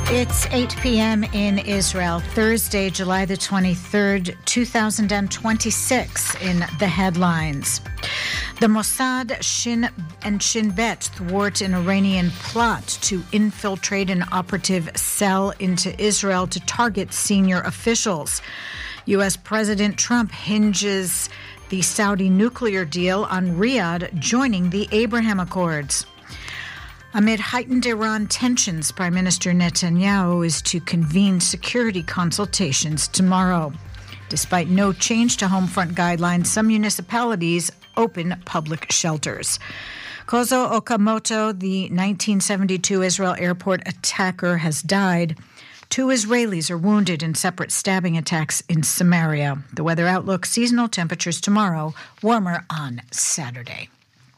It's 8 p.m. in Israel, Thursday, July the 23rd, 2026, in the headlines. The Mossad, Shin Bet thwart an Iranian plot to infiltrate an operative cell into Israel to target senior officials. U.S. President Trump hinges the Saudi nuclear deal on Riyadh joining the Abraham Accords. Amid heightened Iran tensions, Prime Minister Netanyahu is to convene security consultations tomorrow. Despite no change to home front guidelines, some municipalities open public shelters. Kozo Okamoto, the 1972 Israel airport attacker, has died. 2 Israelis are wounded in separate stabbing attacks in Samaria. The weather outlook: seasonal temperatures tomorrow, warmer on Saturday.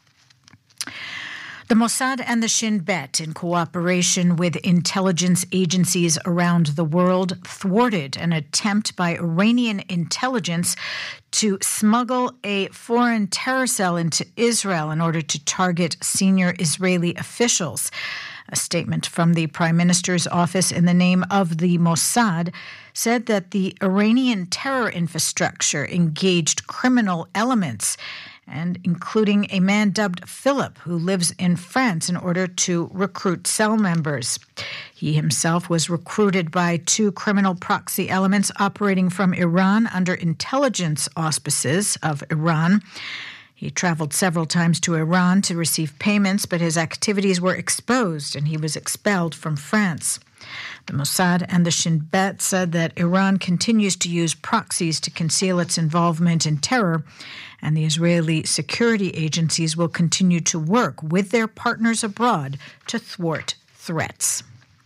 The Mossad and the Shin Bet, in cooperation with intelligence agencies around the world, thwarted an attempt by Iranian intelligence to smuggle a foreign terror cell into Israel in order to target senior Israeli officials. A statement from the Prime Minister's office in the name of the Mossad said that the Iranian terror infrastructure engaged criminal elements, and including a man dubbed Philip, who lives in France, in order to recruit cell members. He himself was recruited by 2 criminal proxy elements operating from Iran under intelligence auspices of Iran. He traveled several times to Iran to receive payments, but his activities were exposed and he was expelled from France. The Mossad and the Shin Bet said that Iran continues to use proxies to conceal its involvement in terror, and the Israeli security agencies will continue to work with their partners abroad to thwart threats.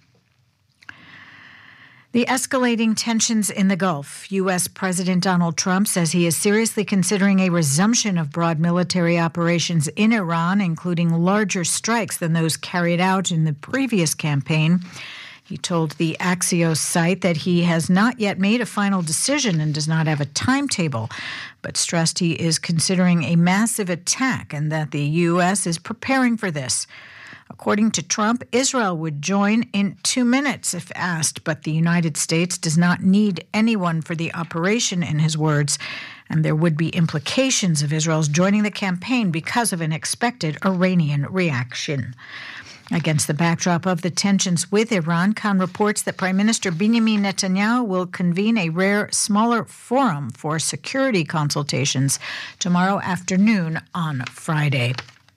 The escalating tensions in the Gulf. U.S. President Donald Trump says he is seriously considering a resumption of broad military operations in Iran, including larger strikes than those carried out in the previous campaign. He told the Axios site that he has not yet made a final decision and does not have a timetable, but stressed he is considering a massive attack and that the U.S. is preparing for this. According to Trump, Israel would join in 2 minutes if asked, but the United States does not need anyone for the operation, in his words, and there would be implications of Israel's joining the campaign because of an expected Iranian reaction. Against the backdrop of the tensions with Iran, Khan reports that Prime Minister Benjamin Netanyahu will convene a rare, smaller forum for security consultations tomorrow afternoon on Friday.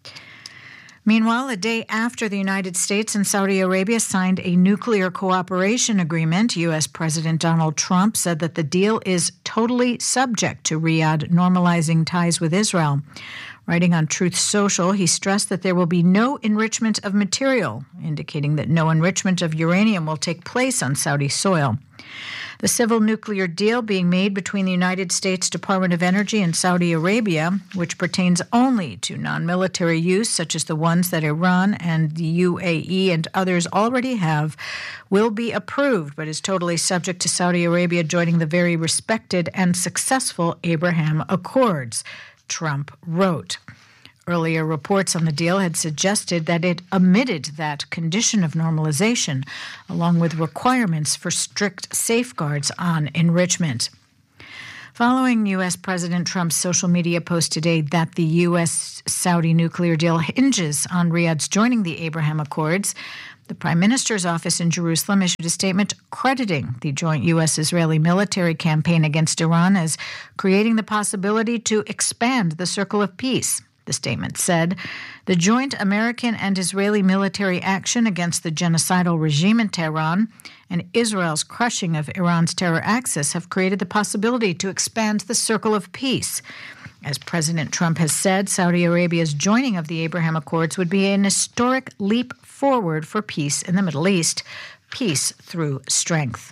Meanwhile, a day after the United States and Saudi Arabia signed a nuclear cooperation agreement, U.S. President Donald Trump said that the deal is totally subject to Riyadh normalizing ties with Israel. Writing on Truth Social, he stressed that there will be no enrichment of material, indicating that no enrichment of uranium will take place on Saudi soil. The civil nuclear deal being made between the United States Department of Energy and Saudi Arabia, which pertains only to non-military use, such as the ones that Iran and the UAE and others already have, will be approved, but is totally subject to Saudi Arabia joining the very respected and successful Abraham Accords, Trump wrote. Earlier reports on the deal had suggested that it omitted that condition of normalization, along with requirements for strict safeguards on enrichment. Following U.S. President Trump's social media post today that the U.S.-Saudi nuclear deal hinges on Riyadh's joining the Abraham Accords, the Prime Minister's office in Jerusalem issued a statement crediting the joint U.S.-Israeli military campaign against Iran as creating the possibility to expand the circle of peace. The statement said, "The joint American and Israeli military action against the genocidal regime in Tehran and Israel's crushing of Iran's terror axis have created the possibility to expand the circle of peace. As President Trump has said, Saudi Arabia's joining of the Abraham Accords would be an historic leap forward for peace in the Middle East, peace through strength."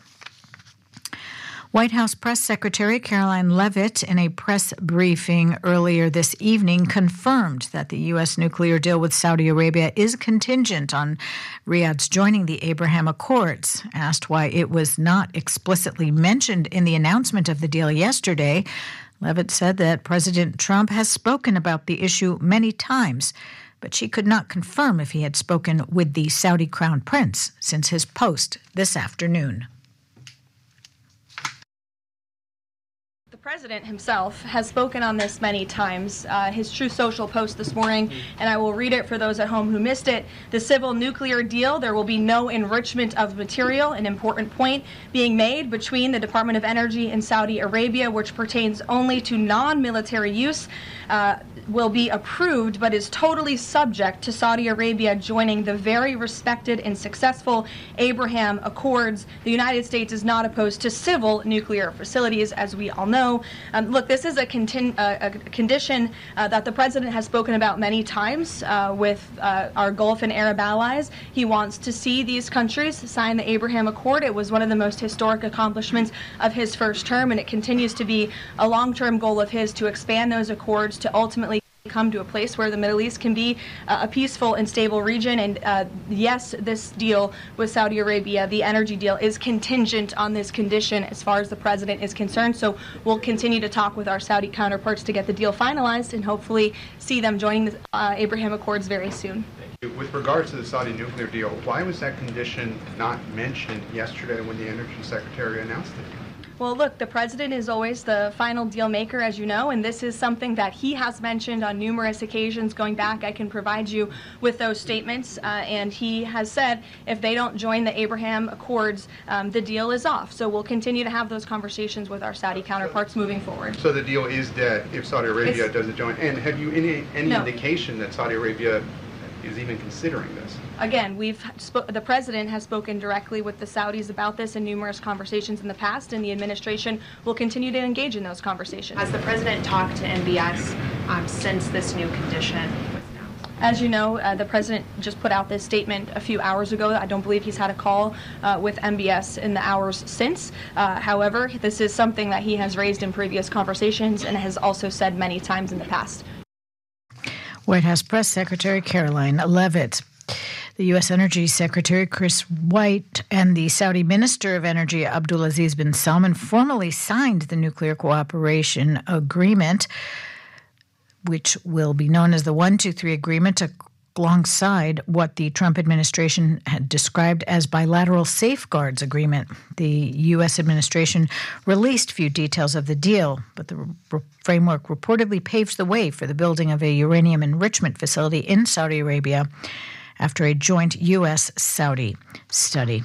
White House Press Secretary Caroline Leavitt, in a press briefing earlier this evening, confirmed that the U.S. nuclear deal with Saudi Arabia is contingent on Riyadh's joining the Abraham Accords. Asked why it was not explicitly mentioned in the announcement of the deal yesterday, Leavitt said that President Trump has spoken about the issue many times, but she could not confirm if he had spoken with the Saudi Crown Prince since his post this afternoon. The president himself has spoken on this many times. His Truth Social post this morning, and I will read it for those at home who missed it. The civil nuclear deal, there will be no enrichment of material, an important point being made between the Department of Energy and Saudi Arabia, which pertains only to non-military use, will be approved, but is totally subject to Saudi Arabia joining the very respected and successful Abraham Accords. The United States is not opposed to civil nuclear facilities, as we all know. Look, this is a condition that the president has spoken about many times with our Gulf and Arab allies. He wants to see these countries sign the Abraham Accord. It was one of the most historic accomplishments of his first term, and it continues to be a long-term goal of his to expand those accords to ultimately come to a place where the Middle East can be a peaceful and stable region. And yes, this deal with Saudi Arabia, the energy deal, is contingent on this condition as far as the president is concerned. So we'll continue to talk with our Saudi counterparts to get the deal finalized and hopefully see them joining the Abraham Accords very soon. With regards to the Saudi nuclear deal, why was that condition not mentioned yesterday when the Energy Secretary announced it? Well, look, the president is always the final deal maker, as you know, and this is something that he has mentioned on numerous occasions going back. I can provide you with those statements, and he has said if they don't join the Abraham Accords, the deal is off. So we'll continue to have those conversations with our Saudi counterparts moving forward. So the deal is dead if Saudi Arabia doesn't join. And have you any No. indication that Saudi Arabia is even considering this? Again, the president has spoken directly with the Saudis about this in numerous conversations in the past, and the administration will continue to engage in those conversations. Has the president talked to MBS since this new condition? As you know, the president just put out this statement a few hours ago. I don't believe he's had a call with MBS in the hours since. However, this is something that he has raised in previous conversations and has also said many times in the past. White House Press Secretary Caroline Leavitt. The U.S. Energy Secretary Chris White and the Saudi Minister of Energy Abdulaziz bin Salman formally signed the Nuclear Cooperation Agreement, which will be known as the 123 Agreement, alongside what the Trump administration had described as bilateral safeguards agreement. The U.S. administration released few details of the deal, but the framework reportedly paves the way for the building of a uranium enrichment facility in Saudi Arabia after a joint U.S.-Saudi study.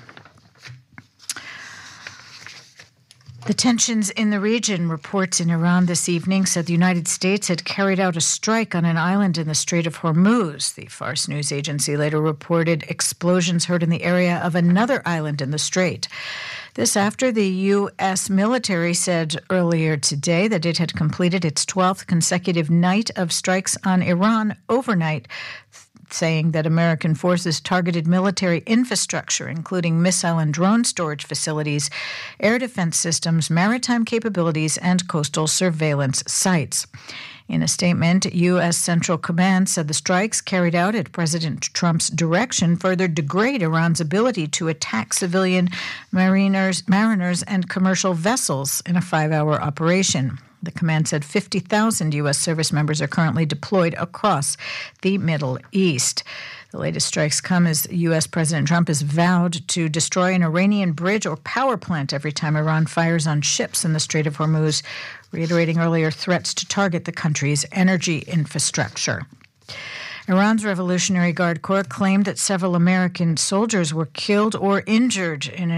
The tensions in the region, reports in Iran this evening said the United States had carried out a strike on an island in the Strait of Hormuz. The Fars news agency later reported explosions heard in the area of another island in the strait. This after the U.S. military said earlier today that it had completed its 12th consecutive night of strikes on Iran overnight, saying that American forces targeted military infrastructure, including missile and drone storage facilities, air defense systems, maritime capabilities, and coastal surveillance sites. In a statement, U.S. Central Command said the strikes carried out at President Trump's direction further degrade Iran's ability to attack civilian mariners and commercial vessels in a 5-hour operation. The command said 50,000 U.S. service members are currently deployed across the Middle East. The latest strikes come as U.S. President Trump has vowed to destroy an Iranian bridge or power plant every time Iran fires on ships in the Strait of Hormuz, reiterating earlier threats to target the country's energy infrastructure. Iran's Revolutionary Guard Corps claimed that several American soldiers were killed or injured in